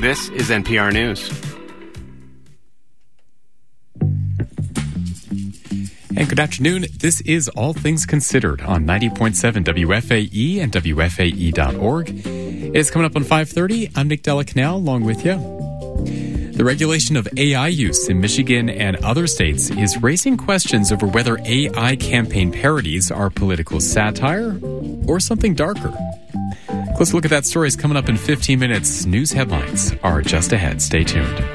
This is NPR News. And good afternoon. This is All Things Considered on 90.7 WFAE and WFAE.org. It's coming up on 5:30. I'm Nick Della Canal along with you. The regulation of AI use in Michigan and other states is raising questions over whether AI campaign parodies are political satire or something darker. Close look at that story is coming up in 15 minutes. News headlines are just ahead. Stay tuned.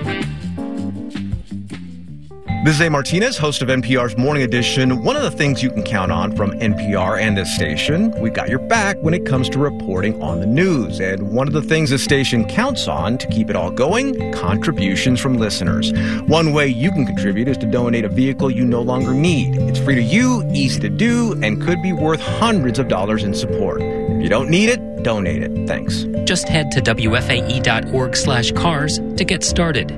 This is A. Martinez, host of NPR's Morning Edition. One of the things you can count on from NPR and this station, we've got your back when it comes to reporting on the news. And one of the things the station counts on to keep it all going, contributions from listeners. One way you can contribute is to donate a vehicle you no longer need. It's free to you, easy to do, and could be worth hundreds of dollars in support. If you don't need it, donate it. Thanks. Just head to WFAE.org/cars to get started.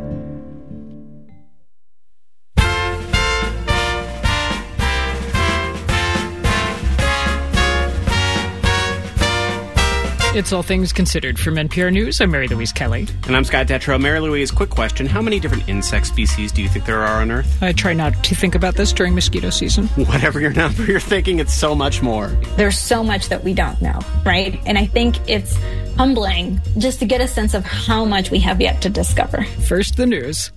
It's All Things Considered from NPR News. I'm Mary Louise Kelly. And I'm Scott Detrow. Mary Louise, quick question. How many different insect species do you think there are on Earth? I try not to think about this during mosquito season. Whatever your number, you're thinking it's so much more. There's so much that we don't know, right? And I think it's humbling just to get a sense of how much we have yet to discover. First, the news.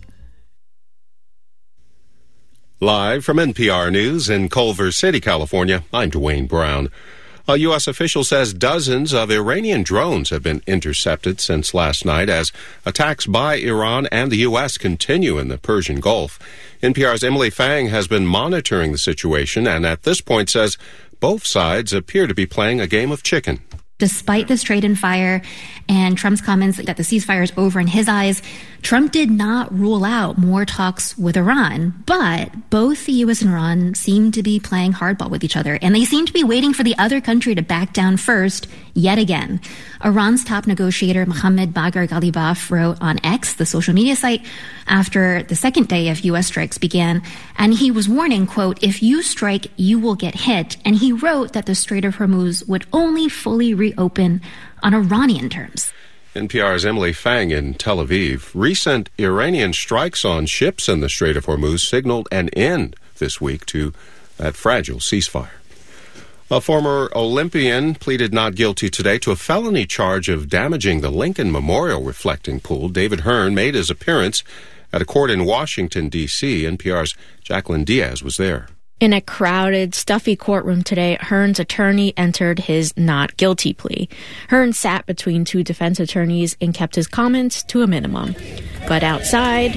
Live from NPR News in Culver City, California, I'm Dwayne Brown. A U.S. official says dozens of Iranian drones have been intercepted since last night as attacks by Iran and the U.S. continue in the Persian Gulf. NPR's Emily Fang has been monitoring the situation and at this point says both sides appear to be playing a game of chicken. Despite the straight-in fire and Trump's comments that the ceasefire is over in his eyes, Trump did not rule out more talks with Iran. But both the U.S. and Iran seem to be playing hardball with each other, and they seem to be waiting for the other country to back down first yet again. Iran's top negotiator, Mohammad Bagher Ghalibaf, wrote on X, the social media site, after the second day of U.S. strikes began, and he was warning, quote, "If you strike, you will get hit." And he wrote that the Strait of Hormuz would only fully reopen on Iranian terms. NPR's Emily Fang in Tel Aviv. Recent Iranian strikes on ships in the Strait of Hormuz signaled an end this week to that fragile ceasefire. A former Olympian pleaded not guilty today to a felony charge of damaging the Lincoln Memorial reflecting pool. David Hearn made his appearance at a court in Washington, D.C. NPR's Jacqueline Diaz was there. In a crowded, stuffy courtroom today, Hearn's attorney entered his not guilty plea. Hearn sat between two defense attorneys and kept his comments to a minimum. But outside,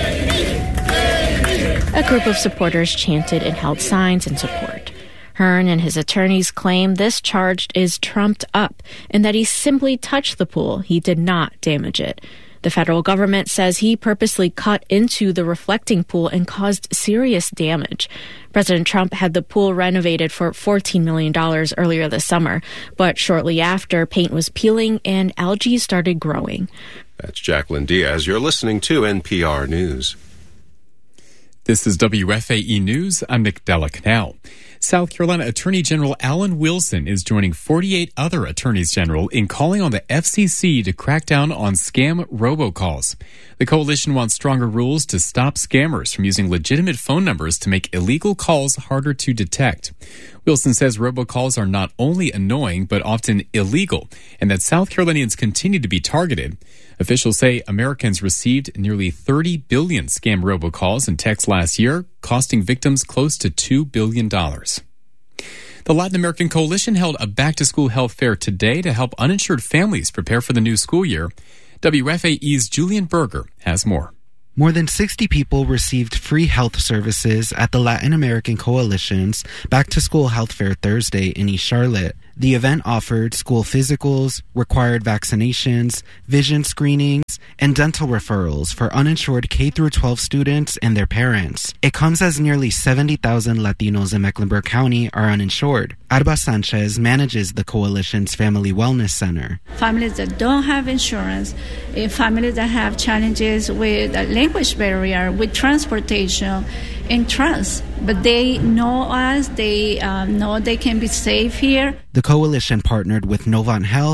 a group of supporters chanted and held signs in support. Hearn and his attorneys claim this charge is trumped up and that he simply touched the pool. He did not damage it. The federal government says he purposely cut into the reflecting pool and caused serious damage. President Trump had the pool renovated for $14 million earlier this summer, but shortly after, paint was peeling and algae started growing. That's Jacqueline Diaz. You're listening to NPR News. This is WFAE News. I'm Nick Della Canal. South Carolina Attorney General Alan Wilson is joining 48 other attorneys general in calling on the FCC to crack down on scam robocalls. The coalition wants stronger rules to stop scammers from using legitimate phone numbers to make illegal calls harder to detect. Wilson says robocalls are not only annoying but often illegal, and that South Carolinians continue to be targeted. Officials say Americans received nearly 30 billion scam robocalls and texts last year, costing victims close to $2 billion. The Latin American Coalition held a back-to-school health fair today to help uninsured families prepare for the new school year. WFAE's Julian Berger has more. More than 60 people received free health services at the Latin American Coalition's Back-to-School Health Fair Thursday in East Charlotte. The event offered school physicals, required vaccinations, vision screenings, and dental referrals for uninsured K-12 students and their parents. It comes as nearly 70,000 Latinos in Mecklenburg County are uninsured. Arba Sanchez manages the Coalition's Family Wellness Center. Families that don't have insurance, families that have challenges with a language barrier, with transportation, and trust. But they know us, they know they can be safe here. The coalition partnered with Novant Health,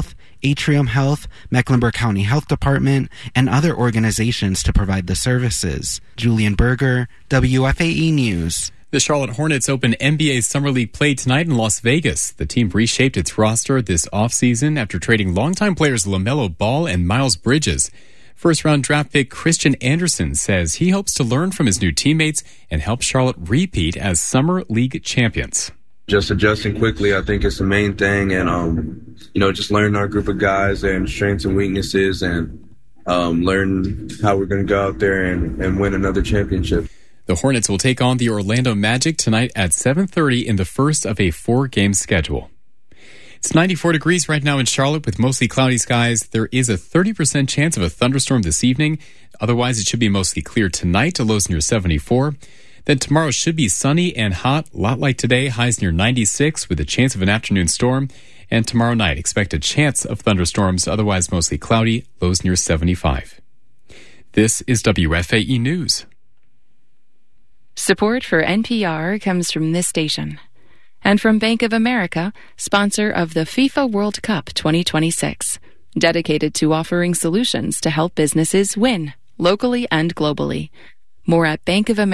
Atrium Health, Mecklenburg County Health Department, and other organizations to provide the services. Julian Berger, WFAE News. The Charlotte Hornets open NBA Summer League play tonight in Las Vegas. The team reshaped its roster this offseason after trading longtime players LaMelo Ball and Miles Bridges. First-round draft pick Christian Anderson says he hopes to learn from his new teammates and help Charlotte repeat as Summer League champions. Just adjusting quickly, I think, is the main thing, and just learning our group of guys and strengths and weaknesses, and learn how we're going to go out there and win another championship. The Hornets will take on the Orlando Magic tonight at 7:30 in the first of a 4-game schedule. It's 94 degrees right now in Charlotte with mostly cloudy skies. There is a 30% chance of a thunderstorm this evening. Otherwise, it should be mostly clear tonight to lows near 74. Then tomorrow should be sunny and hot, a lot like today, highs near 96 with a chance of an afternoon storm. And tomorrow night, expect a chance of thunderstorms, otherwise mostly cloudy, lows near 75. This is WFAE News. Support for NPR comes from this station and from Bank of America, sponsor of the FIFA World Cup 2026, dedicated to offering solutions to help businesses win locally and globally. More at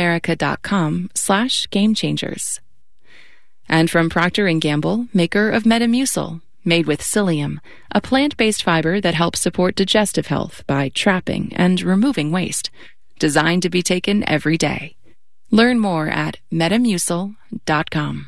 bankofamerica.com/gamechangers. And from Procter & Gamble, maker of Metamucil, made with psyllium, a plant-based fiber that helps support digestive health by trapping and removing waste, designed to be taken every day. Learn more at metamucil.com.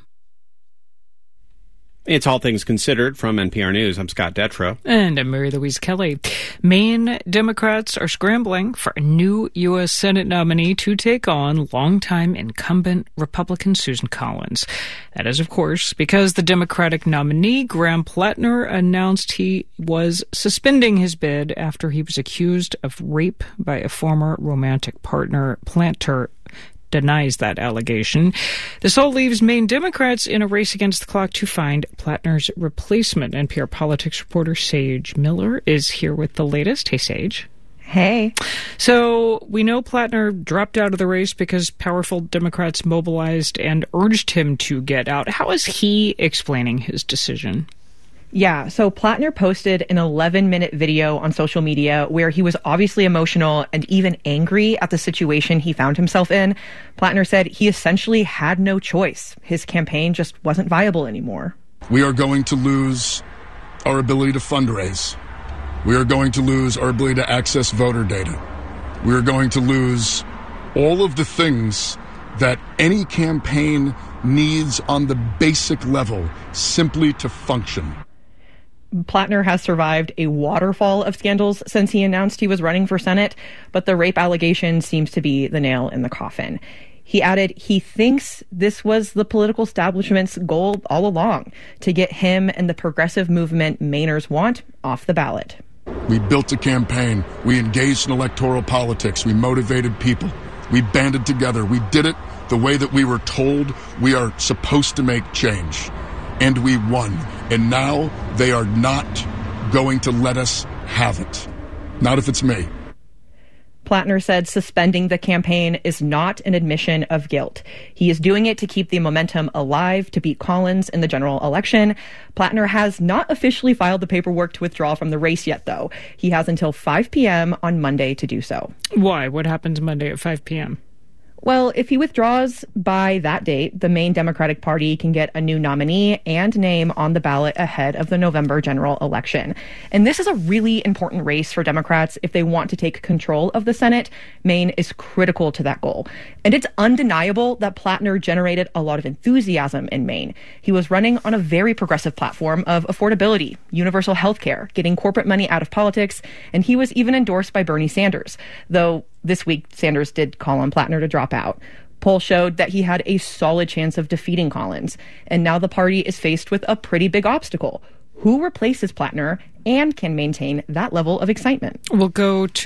It's All Things Considered from NPR News. I'm Scott Detrow. And I'm Mary Louise Kelly. Maine Democrats are scrambling for a new U.S. Senate nominee to take on longtime incumbent Republican Susan Collins. That is, of course, because the Democratic nominee, Graham Plattner, announced he was suspending his bid after he was accused of rape by a former romantic partner. Plattner denies that allegation. This all leaves Maine Democrats in a race against the clock to find Plattner's replacement. NPR politics reporter Sage Miller is here with the latest. Hey, Sage. Hey. So we know Plattner dropped out of the race because powerful Democrats mobilized and urged him to get out. How is he explaining his decision? Yeah, so Plattner posted an 11-minute video on social media where he was obviously emotional and even angry at the situation he found himself in. Plattner said he essentially had no choice. His campaign just wasn't viable anymore. We are going to lose our ability to fundraise. We are going to lose our ability to access voter data. We are going to lose all of the things that any campaign needs on the basic level simply to function. Plattner has survived a waterfall of scandals since he announced he was running for Senate, but the rape allegation seems to be the nail in the coffin. He added he thinks this was the political establishment's goal all along, to get him and the progressive movement Mainers want off the ballot. We built a campaign. We engaged in electoral politics. We motivated people. We banded together. We did it the way that we were told we are supposed to make change. And we won. And now they are not going to let us have it. Not if it's me. Plattner said suspending the campaign is not an admission of guilt. He is doing it to keep the momentum alive to beat Collins in the general election. Plattner has not officially filed the paperwork to withdraw from the race yet, though. He has until 5 p.m. on Monday to do so. Why? What happens Monday at 5 p.m.? Well, if he withdraws by that date, the Maine Democratic Party can get a new nominee and name on the ballot ahead of the November general election. And this is a really important race for Democrats if they want to take control of the Senate. Maine is critical to that goal. And it's undeniable that Plattner generated a lot of enthusiasm in Maine. He was running on a very progressive platform of affordability, universal health care, getting corporate money out of politics, and he was even endorsed by Bernie Sanders, though this week, Sanders did call on Plattner to drop out. Polls showed that he had a solid chance of defeating Collins. And now the party is faced with a pretty big obstacle. Who replaces Plattner and can maintain that level of excitement? We'll go to